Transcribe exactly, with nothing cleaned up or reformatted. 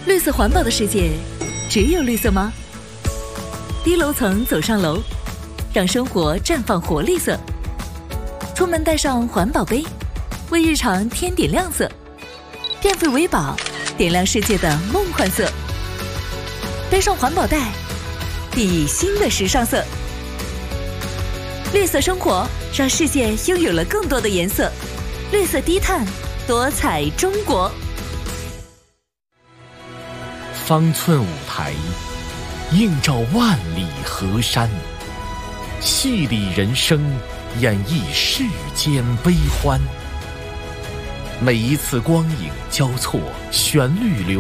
绿色环保的世界，只有绿色吗？低楼层走上楼，让生活绽放活力色。出门带上环保杯，为日常添点亮色。变废为宝，点亮世界的梦幻色。背上环保袋，熠熠新的时尚色。绿色生活，让世界拥有了更多的颜色。绿色低碳，多彩中国。 方寸舞台，映照万里河山，戏里人生，演绎世间悲欢。每一次光影交错，旋律流